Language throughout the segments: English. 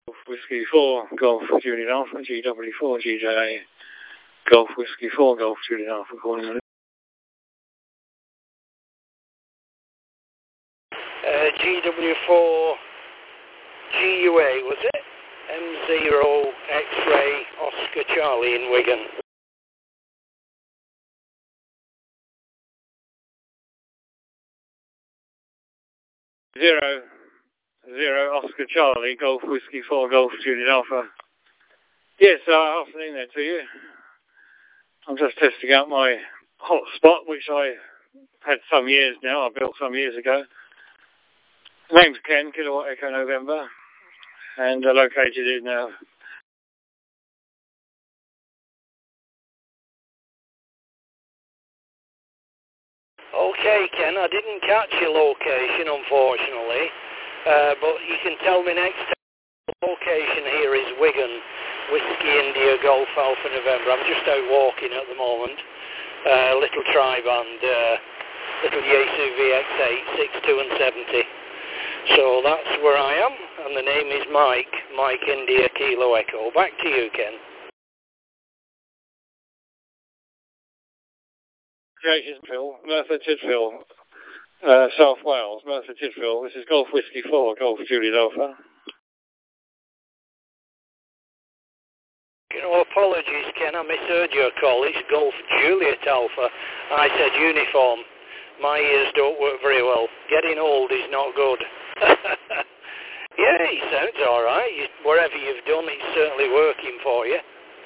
Whiskey 4, Golf Juliet Alpha, GW4, GJA, Golf Whiskey 4, Golf Juliet Alpha, calling on GW4, GUA, was it? M0 X-Ray Oscar Charlie in Wigan. Zero Oscar Charlie, Golf Whiskey 4, Golf Juliet Alpha. Yes, afternoon there to you. I'm just testing out my hotspot, which I had some years now. I built some years ago. The name's Ken, Kilowatt Echo November, and located in Okay, Ken, I didn't catch your location, unfortunately, but you can tell me next time. The location here is Wigan, Whiskey India Golf Alpha November. I'm just out walking at the moment. Little tri-band, little Yaesu VX8, 62 and 70. So that's where I am, and the name is Mike India Kilo Echo. Back to you, Ken. Phil, Merthyr Tydfil, South Wales, Merthyr Tydfil. This is Golf Whiskey 4, Golf Juliet Alpha. You know, apologies, Ken, I misheard your call. It's Golf Juliet Alpha. I said uniform. My ears don't work very well. Getting old is not good. Yeah, he sounds all right. Whatever you've done, it's certainly working for you.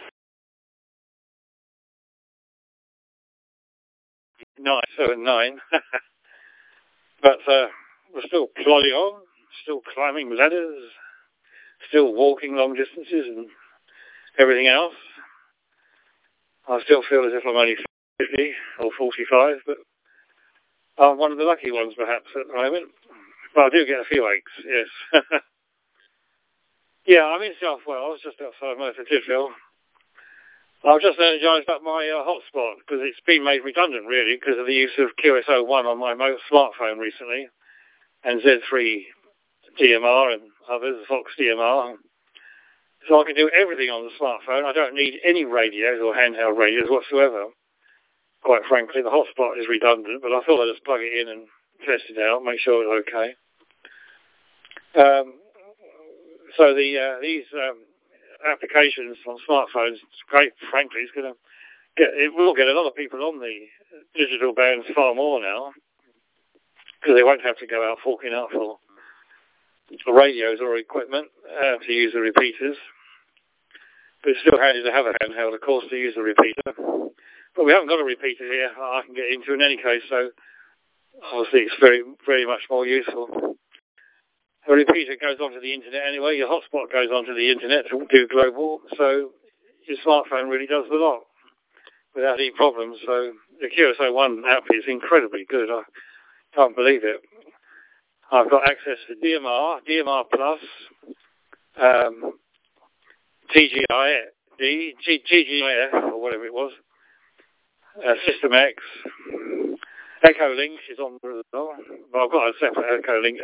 Nice, 7-9. But we're still plodding on, still climbing ladders, still walking long distances and everything else. I still feel as if I'm only 50 or 45, but I'm one of the lucky ones perhaps at the moment. But I do get a few aches, yes. Yeah, I'm in South Wales, just outside Merthyr Tydfil. I've just energized up my hotspot because it's been made redundant really because of the use of QSO1 on my smartphone recently and Z3 DMR and others, Vox DMR. So I can do everything on the smartphone. I don't need any radios or handheld radios whatsoever. Quite frankly, the hotspot is redundant, but I thought I'd just plug it in and test it out, make sure it's okay. So these applications on smartphones, great, frankly, it will get a lot of people on the digital bands far more now, because they won't have to go out forking out for radios or equipment to use the repeaters. But it's still handy to have a handheld, of course, to use the repeater. But we haven't got a repeater here I can get into in any case, so obviously it's very, very much more useful. The repeater goes onto the internet anyway, your hotspot goes onto the internet to do global, so your smartphone really does the lot without any problems. So the QSO1 app is incredibly good. I can't believe it. I've got access to DMR Plus, TGIF, or whatever it was, System X, Echo Link is on there as well, but I've got a separate Echo Link.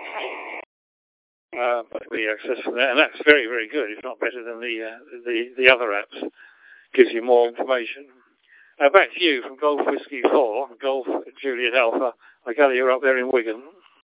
But we access from that, and that's very, very good. It's not better than the other apps. Gives you more information. Back to you from Golf Whiskey 4, Golf Juliet Alpha. I gather you're up there in Wigan.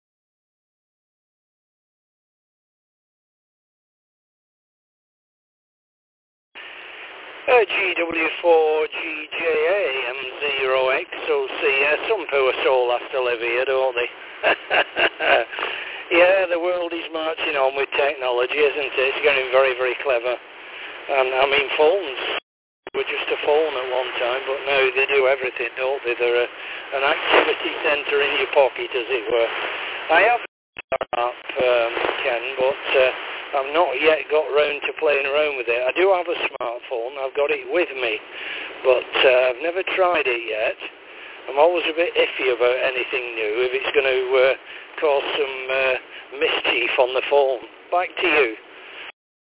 GW4 GJA M0 XOC. Some poor soul has to live here, don't they? Yeah, the world is marching on with technology, isn't it? It's getting very, very clever. And I mean, phones were just a phone at one time, but now they do everything, don't they? They're an activity centre in your pocket, as it were. I have an app, Ken, but I've not yet got round to playing around with it. I do have a smartphone. I've got it with me, but I've never tried it yet. I'm always a bit iffy about anything new if it's going to cause some mischief on the phone. Back to you.